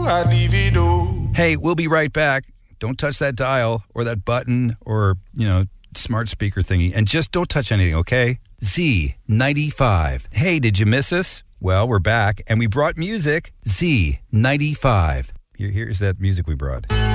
Hey, we'll be right back. Don't touch that dial or that button or, smart speaker thingy. And just don't touch anything, okay? Z95. Hey, did you miss us? Well, we're back, and we brought music. Z95. Here's that music we brought.